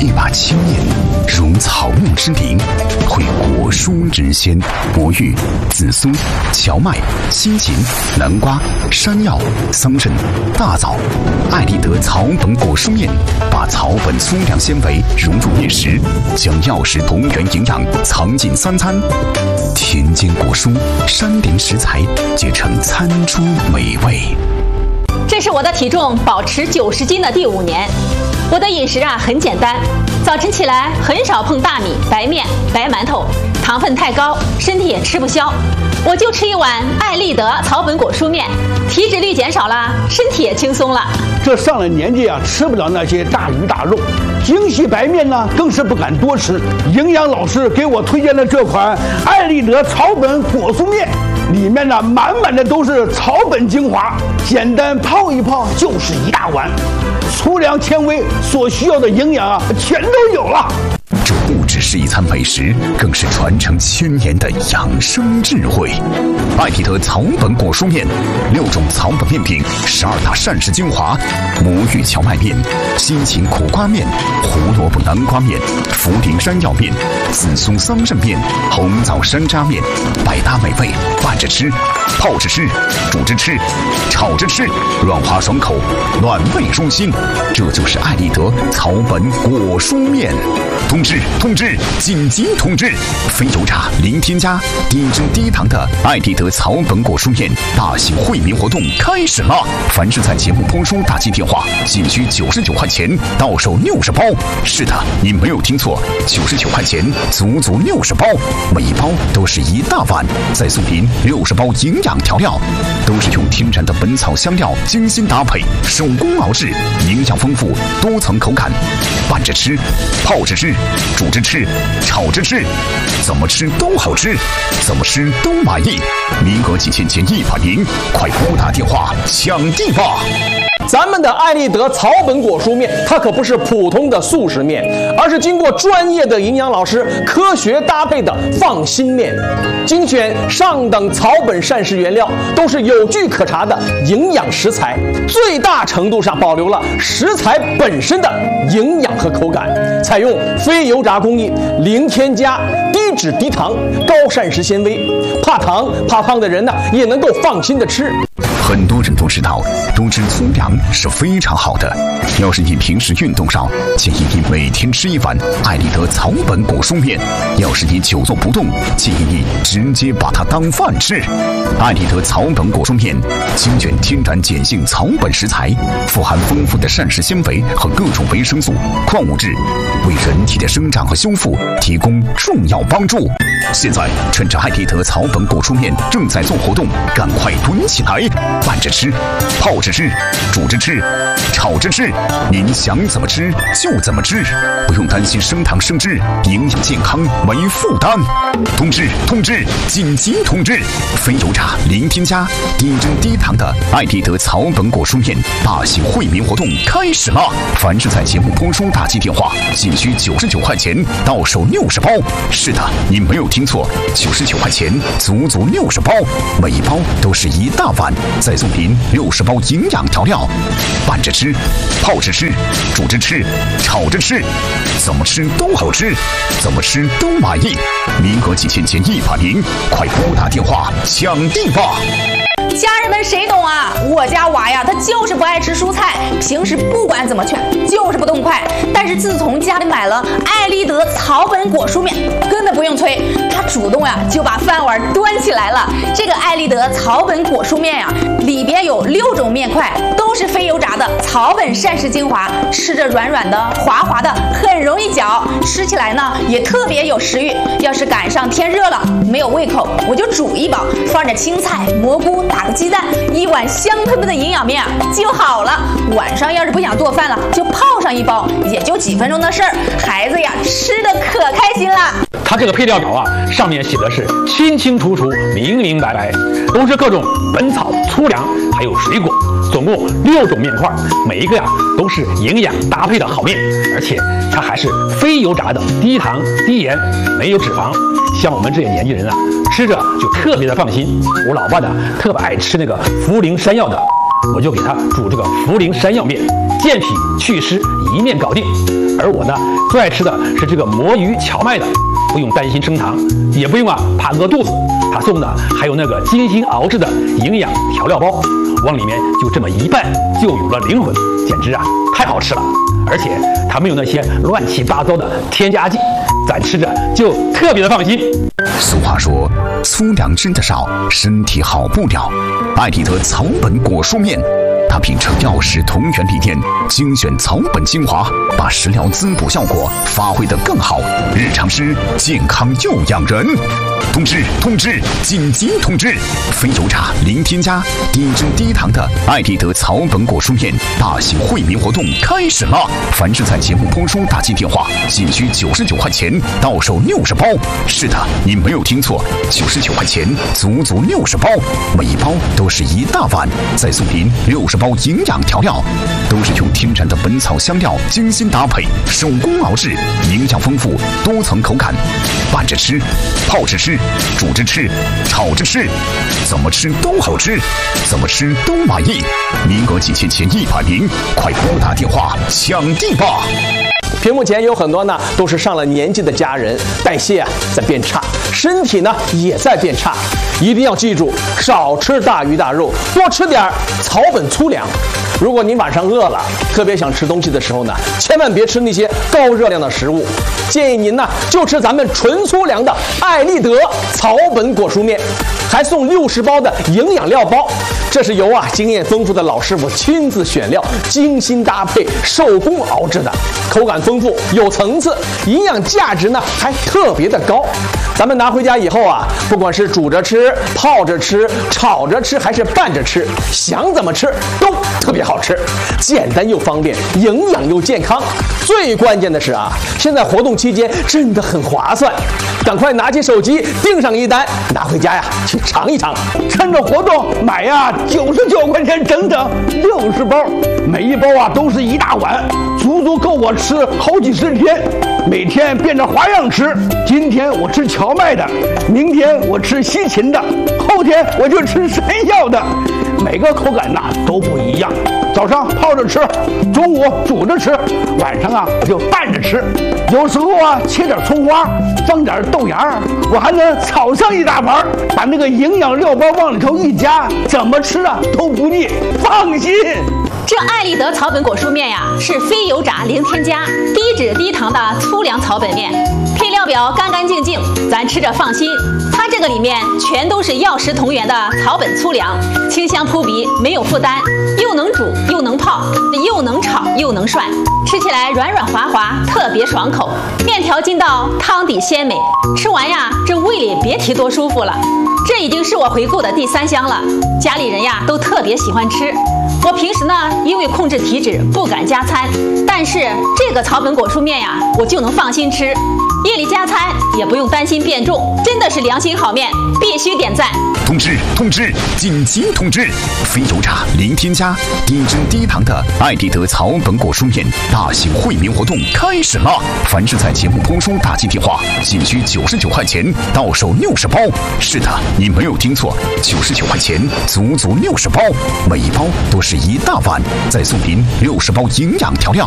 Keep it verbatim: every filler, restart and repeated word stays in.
一把青面，如草木之灵，会果蔬之鲜，魔芋、紫苏、荞麦、西芹、南瓜、山药、桑葚、大枣。艾立德草本果蔬面，把草本粗粮纤维融入面食，将药食同源营养藏进三餐。田间果蔬、山林食材结成餐桌美味。 这是我的体重保持九十斤的第五年。我的饮食啊很简单，早晨起来很少碰大米、白面、白馒头，糖分太高，身体也吃不消。我就吃一碗艾立德草本果蔬面，体脂率减少了，身体也轻松了。 这上了年纪啊，吃不了那些大鱼大肉，精细白面呢更是不敢多吃。营养老师给我推荐的这款艾立德草本果蔬面，里面呢满满的都是草本精华，简单泡一泡就是一大碗，粗粮纤维所需要的营养啊全都有了。 这不只是一餐美食，更是传承千年的养生智慧。艾立德草本果蔬面，六种草本面品，十二大膳食精华：魔芋荞麦面、西芹苦瓜面、胡萝卜南瓜面、茯苓山药面、紫苏桑葚面、红枣山楂面，百搭美味，拌着吃、泡着吃、煮着吃、炒着吃，软滑爽口，暖胃舒心。这就是艾立德草本果蔬面。通知通知紧急通知！非油炸、零添加、低脂低糖的艾立德草本果蔬面大型惠民活动开始了！凡是在节目播出打进电话，仅需九十九块钱，到手六十包。是的，你没有听错，九十九块钱，足足六十包，每一包都是一大碗，再送您六十包营养调料，都是用天然的本草香料精心搭配，手工熬制，营养丰富，多层口感，拌着吃，泡着吃。煮着吃，炒着吃，怎么吃都好吃，怎么吃都满意。名额仅限前一百名，快拨打电话抢地吧！ 咱们的艾立德草本果蔬面，它可不是普通的速食面，而是经过专业的营养老师科学搭配的放心面，精选上等草本膳食原料，都是有据可查的营养食材，最大程度上保留了食材本身的营养和口感，采用非油炸工艺，零添加，低脂低糖，高膳食纤维，怕糖怕胖的人呢也能够放心的吃。 很多人都知道，多吃粗粮是非常好的。要是你平时运动少，建议你每天吃一碗艾立德草本果蔬面；要是你久坐不动，建议你直接把它当饭吃。艾立德草本果蔬面精选天然碱性草本食材，富含丰富的膳食纤维和各种维生素、矿物质，为人体的生长和修复提供重要帮助。现在趁着艾立德草本果蔬面正在做活动，赶快囤起来！拌着吃，泡着吃，煮着吃，炒着吃，您想怎么吃就怎么吃，不用担心升糖升脂，营养健康没负担。通知通知紧急通知！非油炸、零添加、低脂低糖的艾立德草本果蔬面大型惠民活动开始了！凡是在节目播出打进电话，仅需九十九块钱，到手六十包。是的，你没有听错，九十九块钱，足足六十包，每一包都是一大碗。再送您六十包营养调料，拌着吃，泡着吃，煮着吃，炒着吃，怎么吃都好吃，怎么吃都满意。名额仅限前一百名，快拨打电话抢地吧！ 家人们谁懂啊？我家娃呀，他就是不爱吃蔬菜，平时不管怎么劝，就是不动筷。但是自从家里买了艾立德草本果蔬面，根本不用催，他主动呀就把饭碗端起来了。这个艾立德草本果蔬面呀，里边有六种面块，都是非油炸的草本膳食精华，吃着软软的、滑滑的，很容易嚼，吃起来呢也特别有食欲。要是赶上天热了，没有胃口，我就煮一包，放着青菜、蘑菇，打个鸡蛋，一碗香喷喷的营养面啊就好了。晚上要是不想做饭了，就泡上一包，也就几分钟的事儿，孩子呀吃的可开心了。 它这个配料表啊，上面写的是清清楚楚、明明白白，都是各种本草、粗粮还有水果，总共六种面块，每一个呀都是营养搭配的好面，而且它还是非油炸的，低糖低盐，没有脂肪。像我们这些年轻人啊，吃着就特别的放心。我老爸呢特别爱吃那个茯苓山药的， 我就给他煮这个茯苓山药面，健脾祛湿，一面搞定。而我呢，最爱吃的是这个魔芋荞麦的，不用担心升糖，也不用啊怕饿肚子。他送的还有那个精心熬制的营养调料包，往里面就这么一拌，就有了灵魂，简直啊太好吃了！而且它没有那些乱七八糟的添加剂，咱吃着就特别的放心。 俗话说，粗粮吃得少，身体好不了。艾利德草本果蔬面，它秉承药食同源理念，精选草本精华，把食疗滋补效果发挥得更好，日常吃健康又养人。通知通知，紧急通知！非油炸、零添加、低脂低糖的艾利德草本果蔬面大型惠民活动开始了！凡是在节目播出打进电话，仅需九十九块钱，到手六十包。是的，你没有听错，九十九块钱，足足六十包，每一包都是一大碗，再送您六十包营养调料，都是用天然的本草香料精心搭配，手工熬制，营养丰富，多层口感，拌着吃，泡着吃。煮着吃，炒着吃，怎么吃都好吃，怎么吃都满意。名额仅限前一百名，快拨打电话抢地吧！ 屏幕前有很多呢，都是上了年纪的家人，代谢啊在变差，身体呢也在变差。一定要记住，少吃大鱼大肉，多吃点草本粗粮。如果您晚上饿了，特别想吃东西的时候呢，千万别吃那些高热量的食物，建议您呢就吃咱们纯粗粮的艾利德草本果蔬面，还送六十包的营养料包。这是由啊经验丰富的老师傅亲自选料，精心搭配，手工熬制的，口感丰富，有层次，营养价值呢还特别的高。咱们拿回家以后啊，不管是煮着吃、泡着吃、炒着吃，还是拌着吃，想怎么吃都特别好吃，简单又方便，营养又健康。最关键的是啊，现在活动期间真的很划算，赶快拿起手机订上一单，拿回家呀去尝一尝。 趁着活动买呀，九十九块钱整整六十包，每一包啊都是一大碗，足足够我吃好几十天。每天变着花样吃，今天我吃荞麦的，明天我吃西芹的，后天我就吃山药的，每个口感呐都不一样。早上泡着吃，中午煮着吃，晚上啊我就拌着吃，有时候啊切点葱花，放点豆芽，我还能炒上一大盘，把那个营养料包往里头一加，怎么吃啊都不腻，放心。 这艾利德草本果蔬面呀，是非油炸、零添加、低脂低糖的粗粮草本面，配料表干干净净，咱吃着放心。它这个里面全都是药食同源的草本粗粮，清香扑鼻，没有负担，又能煮又能泡，又能炒又能涮，吃起来软软滑滑，特别爽口。面条筋道，汤底鲜美，吃完呀，这胃里别提多舒服了。这已经是我回购的第三箱了，家里人呀都特别喜欢吃。我平时呢，因为控制体脂不敢加餐，但是这个草本果蔬面呀，我就能放心吃，夜里加餐也不用担心变重，真的是良心好面，必须点赞。 通知通知，紧急通知！非油炸、零添加、低脂低糖的艾利德草本果蔬面大型惠民活动开始了！凡是在节目播出打进电话，仅需九十九块钱，到手六十包。是的，你没有听错，九十九块钱，足足六十包，每一包都是一大碗，再送您六十包营养调料。